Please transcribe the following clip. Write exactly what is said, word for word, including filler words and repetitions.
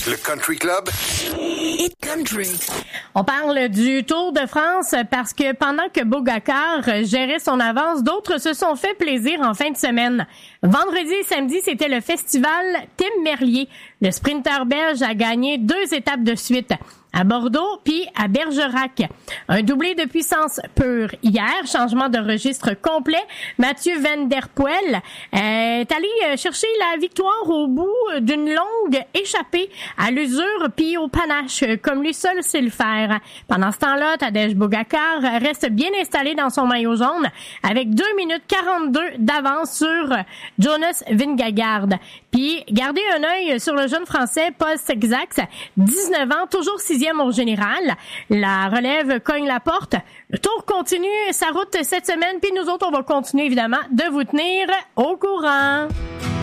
Le Country Club. Hit Country. On parle du Tour de France parce que pendant que Pogačar gérait son avance, d'autres se sont fait plaisir en fin de semaine. Vendredi et samedi, c'était le festival Tim Merlier. Le sprinter belge a gagné deux étapes de suite, à Bordeaux puis à Bergerac. Un doublé de puissance pure hier, changement de registre complet. Mathieu Van Der Poel est allé chercher la victoire au bout d'une longue échappée à l'usure puis au panache, comme lui seul sait le faire. Pendant ce temps-là, Tadej Pogačar reste bien installé dans son maillot jaune avec deux minutes quarante-deux d'avance sur Jonas Vingegaard. Puis, gardez un œil sur le jeune français Paul Sexax, dix-neuf ans, toujours sixième au général. La relève cogne la porte. Le Tour continue sa route cette semaine, puis nous autres, on va continuer évidemment de vous tenir au courant.